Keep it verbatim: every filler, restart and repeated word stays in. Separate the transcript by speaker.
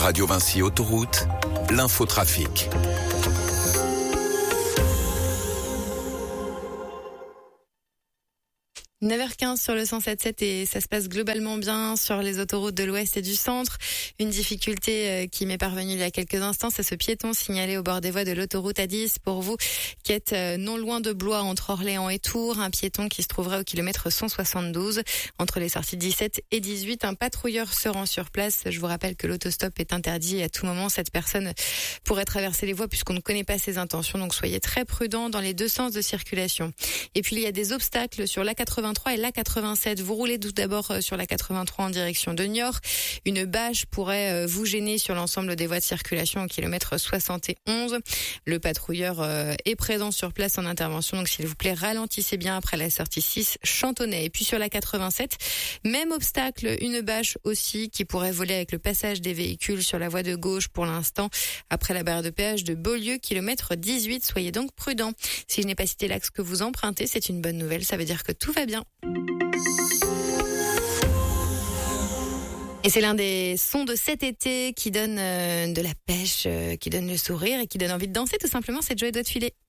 Speaker 1: Radio Vinci Autoroute, l'infotrafic.
Speaker 2: neuf heures quinze sur le cent sept sept et ça se passe globalement bien sur les autoroutes de l'ouest et du centre. Une difficulté qui m'est parvenue il y a quelques instants, c'est ce piéton signalé au bord des voies de l'autoroute A dix pour vous qui êtes non loin de Blois entre Orléans et Tours. Un piéton qui se trouverait au kilomètre cent soixante-douze entre les sorties dix-sept et dix-huit. Un patrouilleur se rend sur place. Je vous rappelle que l'autostop est interdit à tout moment. Cette personne pourrait traverser les voies puisqu'on ne connaît pas ses intentions. Donc soyez très prudents dans les deux sens de circulation. Et puis il y a des obstacles sur l'A quatre-vingt-trois et l'A quatre-vingt-sept. Vous roulez tout d'abord sur l'A quatre-vingt-trois en direction de Niort. Une bâche pourrait vous gêner sur l'ensemble des voies de circulation au kilomètre soixante et onze. Le patrouilleur est présent sur place en intervention, donc s'il vous plaît, ralentissez bien après la sortie six Chantonnay. Et puis sur l'A quatre-vingt-sept, même obstacle, une bâche aussi qui pourrait voler avec le passage des véhicules sur la voie de gauche pour l'instant après la barrière de péage de Beaulieu, kilomètre dix-huit. Soyez donc prudents. Si je n'ai pas cité l'axe que vous empruntez, c'est une bonne nouvelle, ça veut dire que tout va bien. Et c'est l'un des sons de cet été qui donne euh, de la pêche, euh, qui donne le sourire et qui donne envie de danser tout simplement, c'est Joey Doit Filer.